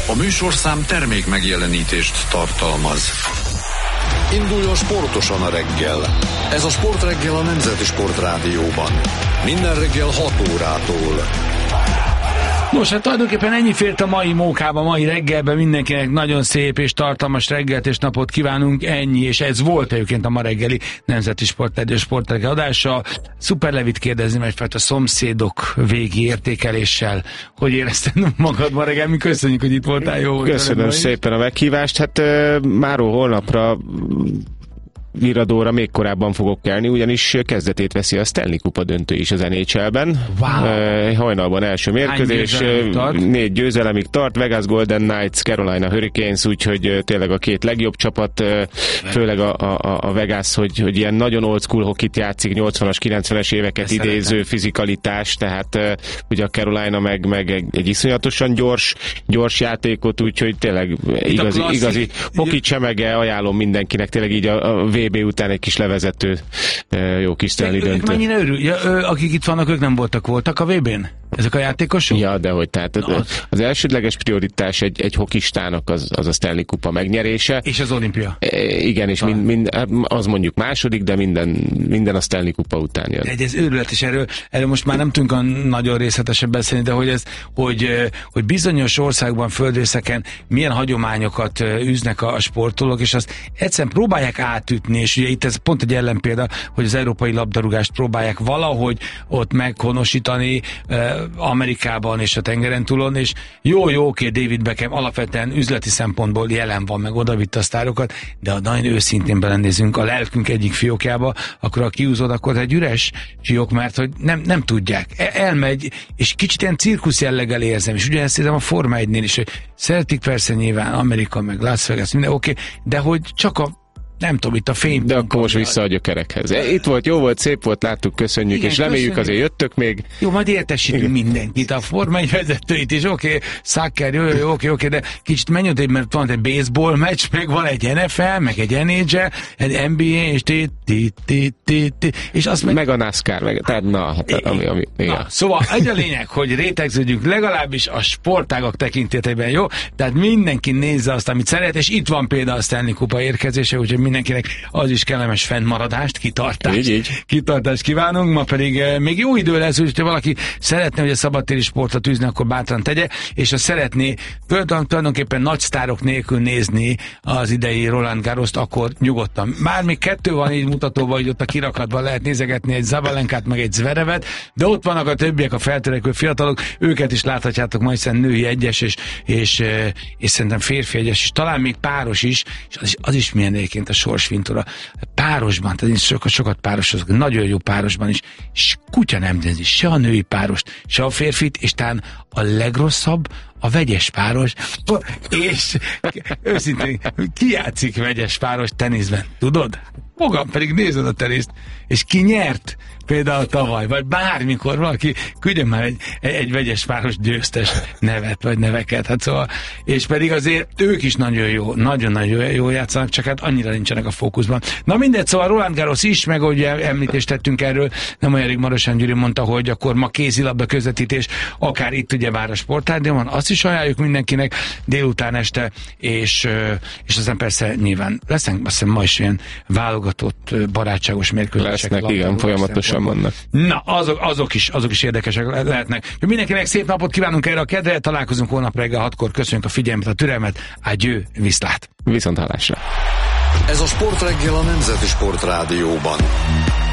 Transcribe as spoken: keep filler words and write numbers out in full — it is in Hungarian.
A műsorszám termék megjelenítést tartalmaz. Induljon sportosan a reggel. Ez a Sportreggel a Nemzeti Sportrádióban. Minden reggel hat órától. Nos, hát tulajdonképpen ennyi fért a mai mókába, mai reggelben. Mindenkinek nagyon szép és tartalmas reggelt és napot kívánunk, ennyi, és ez volt egyébként a ma reggeli Nemzeti Sportrádió Sportreggel adása. Szuper Levit kérdezni, mert a szomszédok végi értékeléssel, hogy érezted magad ma reggel? Mi köszönjük, hogy itt voltál. Jó, köszönöm szépen a meghívást. Hát uh, máról holnapra viradóra még korábban fogok kelni, ugyanis kezdetét veszi a Stanley Kupa döntő is az en há el-ben. Wow. Uh, hajnalban első mérkőzés, győzelemig tart? négy győzelemig tart, Vegas Golden Knights, Carolina Hurricanes, úgyhogy uh, tényleg a két legjobb csapat, uh, főleg a, a, a Vegas, hogy, hogy ilyen nagyon old school hokit játszik, nyolcvanas, kilencvenes éveket Ezt idéző szeretem. Fizikalitás, tehát uh, ugye a Carolina meg, meg egy, egy iszonyatosan gyors, gyors játékot, úgyhogy tényleg igazi, igazi hoki csemege, ajánlom mindenkinek, tényleg így a, a vé bé után egy kis levezető, jó kis Stanley döntő. Mennyire örül? Ja, akik itt vannak, ők nem voltak, voltak a vé bén? Ezek a játékosok? Ja, dehogy, tehát no. az elsődleges prioritás egy, egy hokistának az, az a Stanley Kupa megnyerése. És az olimpia. E, igen, és mind, mind, az mondjuk második, de minden, minden a Stanley Kupa után jön. De ez őrület, és erről, erről most már nem tudunk nagyon részletesen beszélni, de hogy, ez, hogy, hogy bizonyos országban, földrészeken milyen hagyományokat űznek a sportolók, és azt egyszerűen próbálják átütni, és ugye itt ez pont egy ellenpélda, hogy az európai labdarúgást próbálják valahogy ott meghonosítani, Amerikában és a tengeren túlon, és jó, jó, oké, David Beckham alapvetően üzleti szempontból jelen van, meg odavitte a sztárokat, de ha nagyon őszintén belenézünk a lelkünk egyik fiókjába, akkor ha kiúzod, akkor egy üres fiók, mert hogy nem, nem tudják. Elmegy, és kicsit ilyen cirkusz jelleggel érzem, és ugyanezt érzem a Forma egynél is, hogy szeretik persze nyilván Amerika, meg Las Vegas, minden oké, de hogy csak a nem tudom, itt a fény. De akkor most vissza a gyökerekhez. Itt volt, jó volt, szép volt, láttuk, köszönjük, igen, és reméljük azért jöttök még. Jó, majd értesítünk igen. mindenkit, a Forma egy vezetőit is, oké, okay, Szakker, jó, jó, oké, oké, de kicsit menj ott, mert van egy baseball meccs, meg van egy en ef el, meg egy en há el, egy en bé á, és ti, ti, ti, ti, ti, és azt meg... meg a NASCAR, meg, tehát na, hát, ami, ami, na, szóval egy a lényeg, hogy rétegződjünk legalábbis a sportágak tekintetében, jó? Tehát mindenki nézze azt, amit szeret, és itt van például a Stanley Kupa érkezése, úgyhogy mindenkinek az is kellemes fennmaradást, kitartást. Így, így. Kitartást kívánunk, ma pedig e, még jó idő lesz, úgyhogy valaki szeretne, hogy a szabadtéri sportot űzni, akkor bátran tegye, és ha szeretné tulajdonképpen nagy sztárok nélkül nézni az idei Roland Garrost, akkor nyugodtan. Már még kettő van így mutatóban, hogy ott a kirakatban lehet nézegetni egy Zabalenkát, meg egy Zverevet, de ott vannak a többiek, a feltörekvő fiatalok, őket is láthatjátok majd, hiszen női egyes, és, és, és, és szerintem férfi egyes, és talán még páros is, és az is, az is milyen egyébként a sorsfintora. Párosban, tehát én sokat, sokat párosozok, nagyon jó párosban is, és kutya nem nézi se a női párost, se a férfit, és talán a legrosszabb a vegyes páros, és őszintén, ki játszik vegyes páros teniszben, tudod? Magam pedig nézed a teniszt, és ki nyert például tavaly, vagy bármikor valaki küldjön már egy, egy vegyes páros győztes nevet, vagy neveket, hát szóval, és pedig azért ők is nagyon jó, nagyon-nagyon jó játszanak, csak hát annyira nincsenek a fókuszban. Na mindegy, szóval Roland Garros is, meg ahogy említést tettünk erről, nem olyan rég Marosán Gyuri mondta, hogy akkor ma kézilabda közvetítés, akár itt ugye vár a Sportrádióban, azt is ajánljuk mindenkinek délután este, és, és aztán persze nyilván lesznek, azt hiszem ma is ilyen válogatott barátságos mérkőzések. Lesznek, igen, folyamatosan vannak. Na, azok, azok, is, azok is érdekesek lehetnek. Mindenkinek szép napot kívánunk erre a kedre, találkozunk holnap reggel hatkor, köszönjük a figyelmet, a türelmet, adjö, viszlát. Viszont hallásra. Ez a Sportreggel a Nemzeti Sportrádióban.